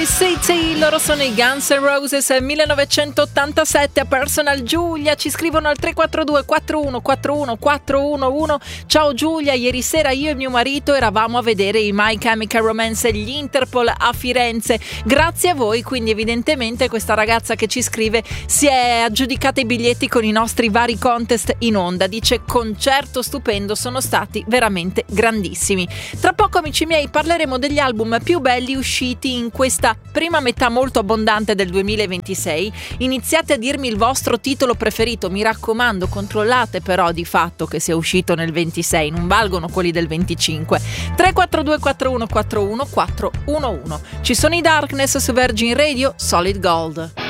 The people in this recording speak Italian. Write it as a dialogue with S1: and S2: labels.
S1: Noise City, loro sono i Guns N' Roses. 1987. A Personal Giulia ci scrivono al 342 4141 411. Ciao Giulia, ieri sera io e mio marito eravamo a vedere i My Chemical Romance e gli Interpol a Firenze. Grazie a voi, quindi evidentemente questa ragazza che ci scrive si è aggiudicata i biglietti con i nostri vari contest in onda. Dice: concerto stupendo, sono stati veramente grandissimi. Tra poco, amici miei, parleremo degli album più belli usciti in questa prima metà molto abbondante del 2026. Iniziate a dirmi il vostro titolo preferito, mi raccomando, controllate però di fatto che sia uscito nel 26, non valgono quelli del 25. 342 4141 411. Ci sono i Darkness su Virgin Radio, Solid Gold.